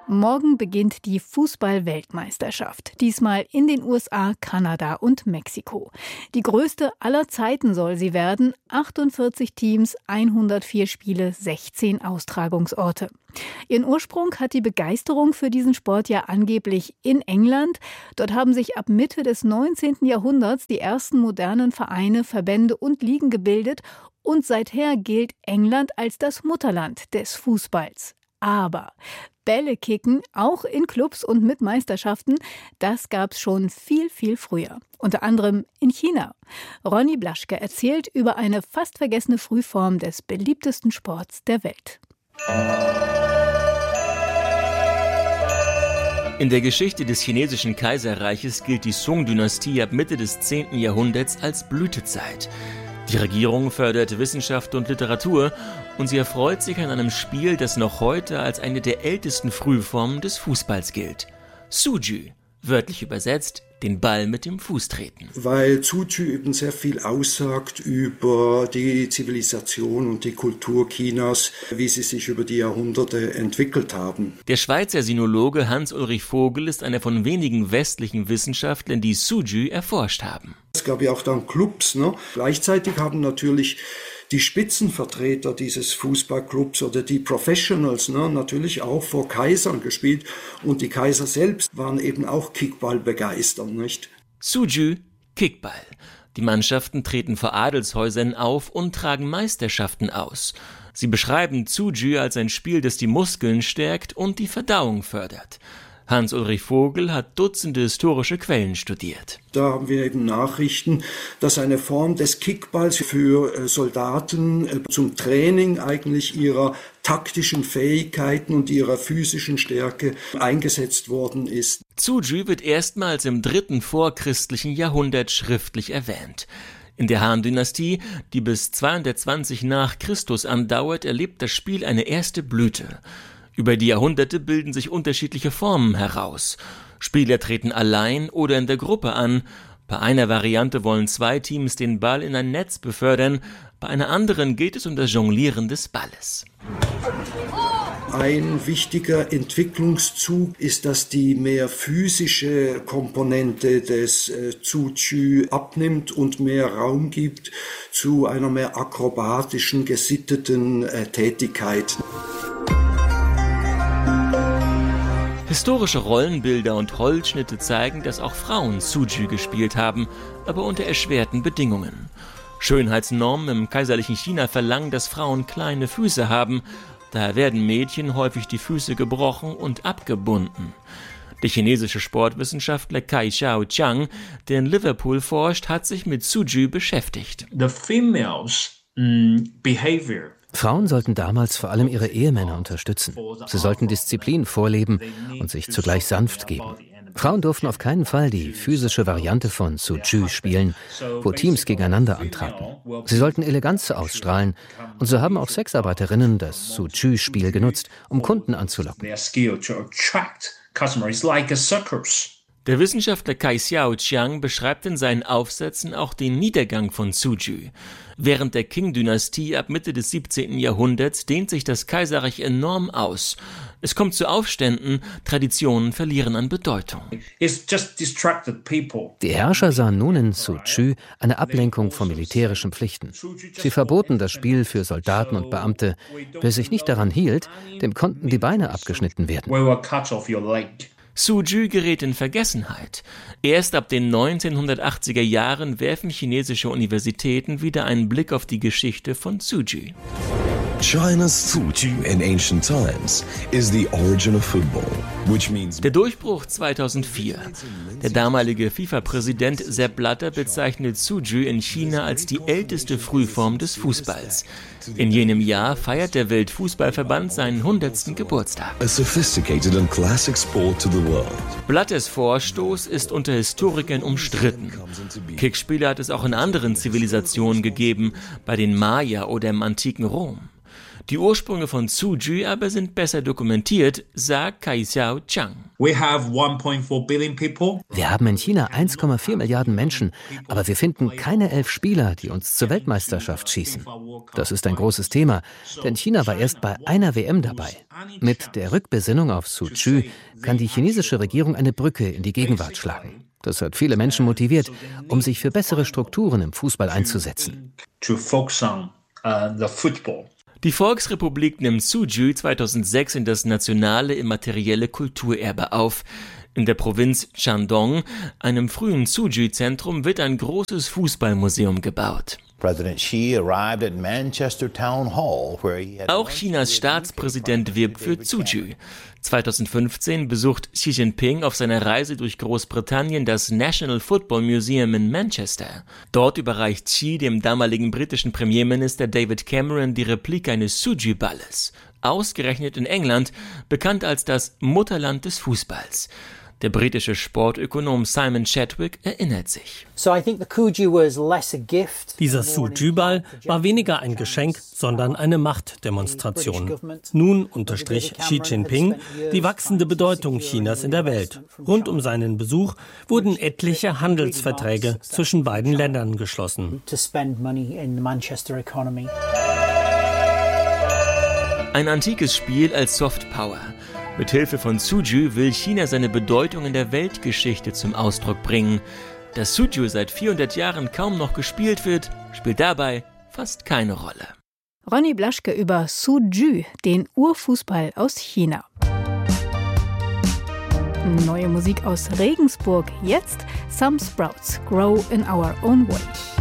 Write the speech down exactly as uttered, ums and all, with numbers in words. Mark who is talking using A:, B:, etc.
A: Morgen beginnt die Fußball-Weltmeisterschaft. Diesmal in den U S A, Kanada und Mexiko. Die größte aller Zeiten soll sie werden. achtundvierzig Teams, hundertvier Spiele, sechzehn Austragungsorte. Ihren Ursprung hat die Begeisterung für diesen Sport ja angeblich in England. Dort haben sich ab Mitte des neunzehnten Jahrhunderts die ersten modernen Vereine, Verbände und Ligen gebildet. Und seither gilt England als das Mutterland des Fußballs. Aber Bälle kicken, auch in Clubs und mit Meisterschaften, das gab's schon viel, viel früher. Unter anderem in China. Ronny Blaschke erzählt über eine fast vergessene Frühform des beliebtesten Sports der Welt.
B: In der Geschichte des chinesischen Kaiserreiches gilt die Song-Dynastie ab Mitte des zehnten Jahrhunderts als Blütezeit. Die Regierung fördert Wissenschaft und Literatur und sie erfreut sich an einem Spiel, das noch heute als eine der ältesten Frühformen des Fußballs gilt. Suzhu, wörtlich übersetzt, den Ball mit dem Fuß treten.
C: Weil Suzhu eben sehr viel aussagt über die Zivilisation und die Kultur Chinas, wie sie sich über die Jahrhunderte entwickelt haben.
B: Der Schweizer Sinologe Hans-Ulrich Vogel ist einer von wenigen westlichen Wissenschaftlern, die Suzhu erforscht haben.
C: Es gab ja auch dann Clubs, ne? Gleichzeitig haben natürlich die Spitzenvertreter dieses Fußballclubs oder die Professionals ne, natürlich auch vor Kaisern gespielt. Und die Kaiser selbst waren eben auch Kickball begeistert, nicht?
B: Suzhu, Kickball. Die Mannschaften treten vor Adelshäusern auf und tragen Meisterschaften aus. Sie beschreiben Suzhu als ein Spiel, das die Muskeln stärkt und die Verdauung fördert. Hans-Ulrich Vogel hat Dutzende historische Quellen studiert.
C: Da haben wir eben Nachrichten, dass eine Form des Kickballs für Soldaten zum Training eigentlich ihrer taktischen Fähigkeiten und ihrer physischen Stärke eingesetzt worden ist.
B: Suzhu wird erstmals im dritten vorchristlichen Jahrhundert schriftlich erwähnt. In der Han-Dynastie, die bis zweihundertzwanzig nach Christus andauert, erlebt das Spiel eine erste Blüte. Über die Jahrhunderte bilden sich unterschiedliche Formen heraus. Spieler treten allein oder in der Gruppe an. Bei einer Variante wollen zwei Teams den Ball in ein Netz befördern, bei einer anderen geht es um das Jonglieren des Balles.
C: Ein wichtiger Entwicklungszug ist, dass die mehr physische Komponente des äh, Suzhu abnimmt und mehr Raum gibt zu einer mehr akrobatischen, gesitteten äh, Tätigkeit.
B: Historische Rollenbilder und Holzschnitte zeigen, dass auch Frauen Suzhu gespielt haben, aber unter erschwerten Bedingungen. Schönheitsnormen im kaiserlichen China verlangen, dass Frauen kleine Füße haben. Daher werden Mädchen häufig die Füße gebrochen und abgebunden. Der chinesische Sportwissenschaftler Kai Xiaoqiang, der in Liverpool forscht, hat sich mit Suzhu beschäftigt.
D: The females mm, behavior
E: Frauen sollten damals vor allem ihre Ehemänner unterstützen. Sie sollten Disziplin vorleben und sich zugleich sanft geben. Frauen durften auf keinen Fall die physische Variante von Suzhu spielen, wo Teams gegeneinander antraten. Sie sollten Eleganz ausstrahlen und so haben auch Sexarbeiterinnen das Suzhu-Spiel genutzt, um Kunden anzulocken.
B: Der Wissenschaftler Kai Xiaoqiang beschreibt in seinen Aufsätzen auch den Niedergang von Suzhu. Während der Qing-Dynastie ab Mitte des siebzehnten Jahrhunderts dehnt sich das Kaiserreich enorm aus. Es kommt zu Aufständen, Traditionen verlieren an Bedeutung.
E: Die Herrscher sahen nun in Suzhu eine Ablenkung von militärischen Pflichten. Sie verboten das Spiel für Soldaten und Beamte. Wer sich nicht daran hielt, dem konnten die Beine abgeschnitten werden.
B: Suzhu gerät in Vergessenheit. Erst ab den neunzehnhundertachtziger Jahren werfen chinesische Universitäten wieder einen Blick auf die Geschichte von Suzhu.
F: China's Suzhu in ancient times is the origin of football, which means
B: Der Durchbruch zweitausendvier. Der damalige FIFA-Präsident Sepp Blatter bezeichnet Suzhu in China als die älteste Frühform des Fußballs. In jenem Jahr feiert der Weltfußballverband seinen hundertsten Geburtstag.
F: a sophisticated and classic sport to the world.
B: Blatters Vorstoß ist unter Historikern umstritten. Kickspiele hat es auch in anderen Zivilisationen gegeben, bei den Maya oder im antiken Rom. Die Ursprünge von Suzhi aber sind besser dokumentiert, sagt Kai Xiao Chang.
D: We have one point four billion people.
E: Wir haben in China eins Komma vier Milliarden Menschen, aber wir finden keine elf Spieler, die uns zur Weltmeisterschaft schießen. Das ist ein großes Thema, denn China war erst bei einer W M dabei. Mit der Rückbesinnung auf Suzhi kann die chinesische Regierung eine Brücke in die Gegenwart schlagen. Das hat viele Menschen motiviert, um sich für bessere Strukturen im Fußball einzusetzen.
D: To focus on uh, the football.
B: Die Volksrepublik nimmt Suzhi zweitausendsechs in das nationale immaterielle Kulturerbe auf. In der Provinz Shandong, einem frühen Suzhi-Zentrum, wird ein großes Fußballmuseum gebaut. Auch Chinas Staatspräsident wirbt für Suzhi. zweitausendfünfzehn besucht Xi Jinping auf seiner Reise durch Großbritannien das National Football Museum in Manchester. Dort überreicht Xi dem damaligen britischen Premierminister David Cameron die Replik eines Suzhi-Balles. Ausgerechnet in England, bekannt als das Mutterland des Fußballs. Der britische Sportökonom Simon Chadwick erinnert sich.
G: Dieser Suzhi-Ball war weniger ein Geschenk, sondern eine Machtdemonstration. Nun unterstrich Xi Jinping die wachsende Bedeutung Chinas in der Welt. Rund um seinen Besuch wurden etliche Handelsverträge zwischen beiden Ländern geschlossen.
B: Ein antikes Spiel als Softpower. Mithilfe von Suzhi will China seine Bedeutung in der Weltgeschichte zum Ausdruck bringen. Dass Suzhi seit vierhundert Jahren kaum noch gespielt wird, spielt dabei fast keine Rolle.
A: Ronny Blaschke über Suzhi, den Urfußball aus China. Neue Musik aus Regensburg. Jetzt Some Sprouts, Grow in Our Own Way.